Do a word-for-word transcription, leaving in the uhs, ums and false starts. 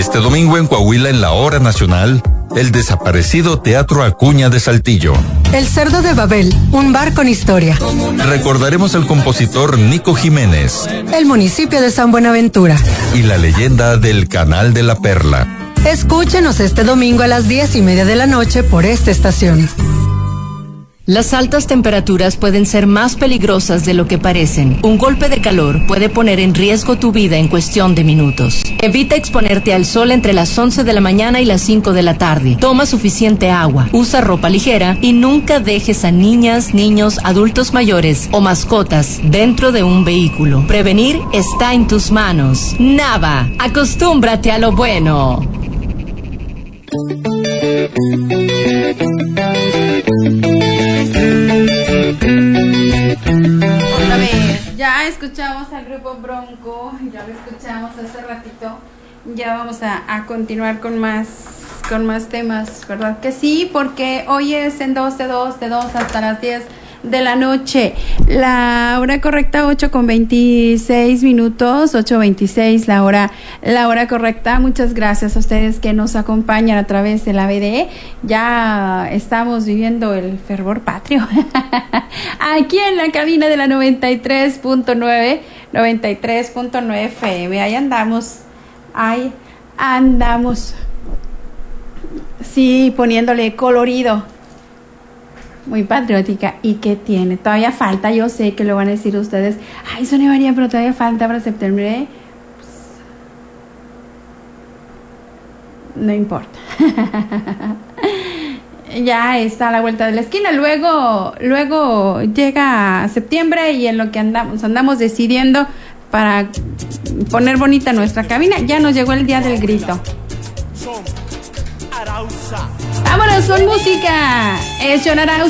Este domingo en Coahuila, en la Hora Nacional, el desaparecido Teatro Acuña de Saltillo. El Cerdo de Babel, un bar con historia. Recordaremos al compositor Nico Jiménez. El municipio de San Buenaventura. Y la leyenda del Canal de la Perla. Escúchenos este domingo a las diez y media de la noche por esta estación. Las altas temperaturas pueden ser más peligrosas de lo que parecen. Un golpe de calor puede poner en riesgo tu vida en cuestión de minutos. Evita exponerte al sol entre las once de la mañana y las cinco de la tarde. Toma suficiente agua, usa ropa ligera y nunca dejes a niñas, niños, adultos mayores o mascotas dentro de un vehículo. Prevenir está en tus manos. Nava, acostúmbrate a lo bueno. Otra vez, ya escuchamos al grupo Bronco, ya lo escuchamos hace ratito, ya vamos a, a continuar con más con más temas, ¿verdad? Que sí, porque hoy es en dos de dos, de dos hasta las diez de la noche. La hora correcta, ocho con veintiséis minutos, ocho veintiséis la hora, la hora correcta. Muchas gracias a ustedes que nos acompañan a través de la B D E. Ya estamos viviendo el fervor patrio. Aquí en la cabina de la noventa y tres punto nueve, noventa y tres punto nueve F M. Ahí andamos, ahí andamos. Sí, poniéndole colorido. Muy patriótica. ¿Y qué tiene? Todavía falta, yo sé que lo van a decir ustedes. Ay, Sonia María, pero todavía falta para septiembre. Pues, no importa. Ya está a la vuelta de la esquina. Luego, luego llega septiembre y en lo que andamos, andamos decidiendo para poner bonita nuestra cabina, ya nos llegó el día del grito. Vámonos con música. Es John Arauza.